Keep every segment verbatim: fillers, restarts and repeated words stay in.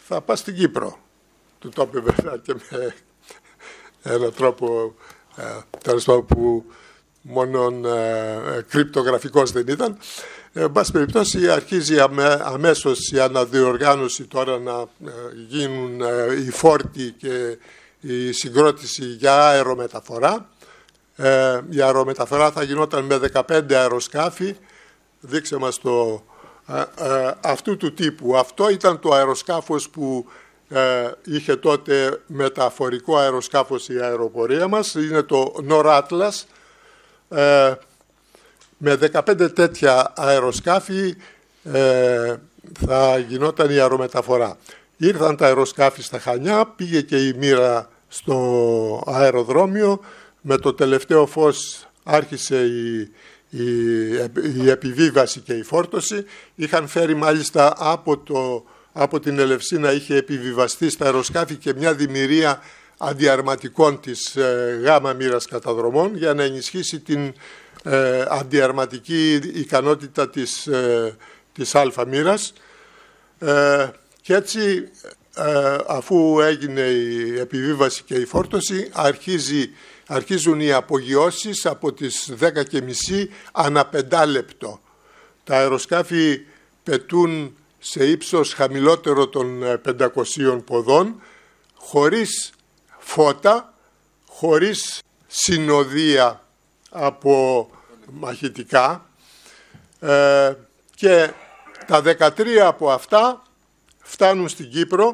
θα πας στην Κύπρο. Του το είπε βέβαια και με έναν τρόπο ε, τέλος πάντων που μόνον ε, κρυπτογραφικός δεν ήταν. Ε, εν πάση περιπτώσει αρχίζει αμέ, αμέσως η αναδιοργάνωση τώρα να ε, γίνουν ε, οι φόρτοι και η συγκρότηση για αερομεταφορά. Ε, η αερομεταφορά θα γινόταν με δεκαπέντε αεροσκάφη. Δείξε μας το ε, ε, αυτού του τύπου. Αυτό ήταν το αεροσκάφος που ε, είχε τότε μεταφορικό αεροσκάφος η αεροπορία μας. Είναι το Nor Atlas. Ε, με δεκαπέντε τέτοια αεροσκάφη ε, θα γινόταν η αερομεταφορά. Ήρθαν τα αεροσκάφη στα Χανιά, πήγε και η μοίρα στο αεροδρόμιο. Με το τελευταίο φως άρχισε η, η, η επιβίβαση και η φόρτωση. Είχαν φέρει μάλιστα από, το, από την Ελευσίνα, είχε επιβιβαστεί στα αεροσκάφη και μια δημιουργία αντιαρματικών της ε, γάμα μοίρας καταδρομών για να ενισχύσει την ε, αντιαρματική ικανότητα της, ε, της αλφα μοίρας. Ε, και έτσι ε, αφού έγινε η επιβίβαση και η φόρτωση αρχίζει, αρχίζουν οι απογειώσεις από τις δέκα και μισή ανά πεντάλεπτο. Τα αεροσκάφη πετούν σε ύψος χαμηλότερο των πεντακοσίων ποδών, χωρίς φώτα, χωρίς συνοδεία από μαχητικά ε, και τα δεκατρία από αυτά φτάνουν στην Κύπρο.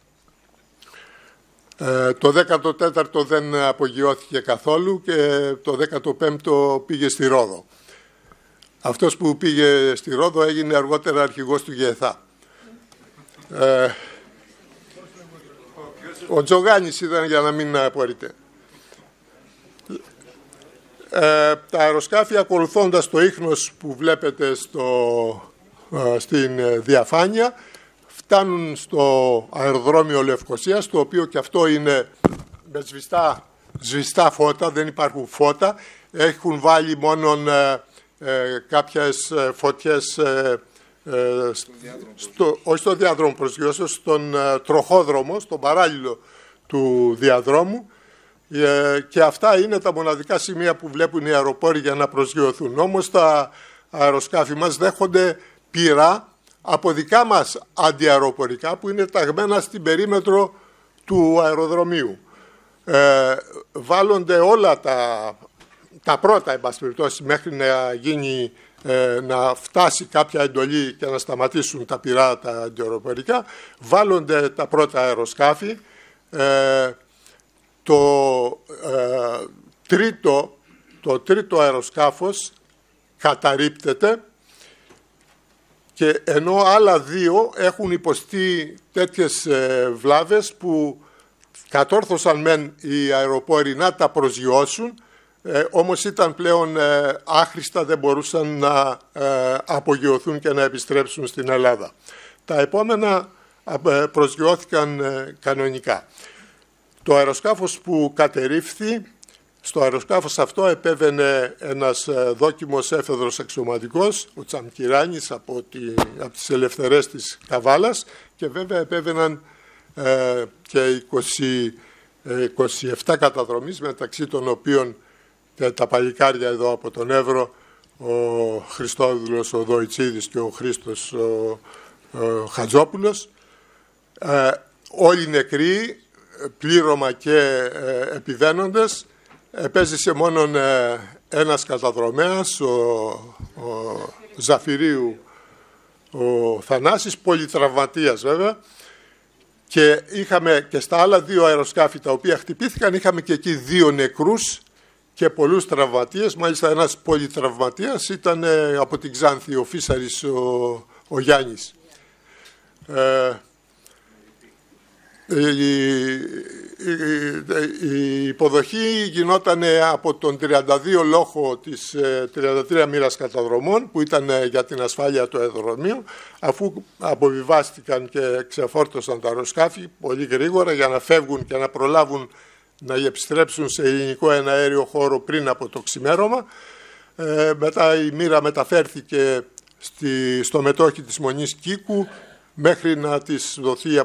Ε, το δέκατο τέταρτο δεν απογειώθηκε καθόλου και το δέκατο πέμπτο πήγε στη Ρόδο. Αυτός που πήγε στη Ρόδο έγινε αργότερα αρχηγός του ΓΕΘΑ. Ε, ο Τζογάνης ήταν, για να μην απορείτε. Ε, τα αεροσκάφη, ακολουθώντας το ίχνος που βλέπετε στο, ε, στην διαφάνεια, φτάνουν στο αεροδρόμιο Λευκωσίας, το οποίο και αυτό είναι με σβηστά, σβηστά φώτα, δεν υπάρχουν φώτα. Έχουν βάλει μόνο ε, ε, κάποιες φωτιές, ε, ε, στο, όχι στο διάδρομο προσγειώσεως, στον ε, τροχόδρομο, στον παράλληλο του διαδρόμου. Ε, και αυτά είναι τα μοναδικά σημεία που βλέπουν οι αεροπόροι για να προσγειωθούν. Όμως τα αεροσκάφη μας δέχονται πυρά από δικά μας αντιαεροπορικά που είναι ταγμένα στην περίμετρο του αεροδρομίου. Ε, βάλλονται όλα τα, τα πρώτα, εν πάση περιπτώσει, μέχρι να, γίνει, ε, να φτάσει κάποια εντολή και να σταματήσουν τα πυρά τα αντιαεροπορικά, βάλλονται τα πρώτα αεροσκάφη. Ε, το, ε, τρίτο, το τρίτο αεροσκάφος καταρρίπτεται, και ενώ άλλα δύο έχουν υποστεί τέτοιες ε, βλάβες που κατόρθωσαν μεν οι αεροπόροι να τα προσγειώσουν, ε, όμως ήταν πλέον ε, άχρηστα, δεν μπορούσαν να ε, απογειωθούν και να επιστρέψουν στην Ελλάδα. Τα επόμενα ε, προσγειώθηκαν ε, κανονικά. Το αεροσκάφος που κατερρίφθη, στο αεροσκάφος αυτό επέβαινε ένας δόκιμος έφεδρος αξιωματικός, ο Τσαμκυράνης από, τη, από τις ελευθερές της Καβάλας, και βέβαια επέβαιναν ε, και είκοσι, είκοσι επτά καταδρομείς, μεταξύ των οποίων και τα παλικάρια εδώ από τον Εύρο, ο Χριστόδουλος, ο Δοητσίδης και ο Χρήστος ο, ο Χατζόπουλος. Ε, όλοι νεκροί, πλήρωμα και ε, επιβαίνοντες. Επέζησε μόνον ε, ένας καταδρομέας, ο, ο Ζαφυρίου, ο Θανάσης, πολυτραυματίας βέβαια, και είχαμε και στα άλλα δύο αεροσκάφη τα οποία χτυπήθηκαν, είχαμε και εκεί δύο νεκρούς και πολλούς τραυματίες. Μάλιστα ένας πολυτραυματίας ήταν ε, από την Ξάνθη, ο Φίσαρης, ο, ο Γιάννης. Ε, Η, η, η υποδοχή γινόταν από τον τριάντα δύο λόχο της τριάντα τρία μοίρας καταδρομών, που ήταν για την ασφάλεια του αεροδρομίου, αφού αποβιβάστηκαν και ξεφόρτωσαν τα αεροσκάφη πολύ γρήγορα για να φεύγουν και να προλάβουν να επιστρέψουν σε ελληνικό εναέριο χώρο πριν από το ξημέρωμα. Ε, μετά η μοίρα μεταφέρθηκε στη, στο μετόχι της Μονής Κίκου, μέχρι να της δοθεί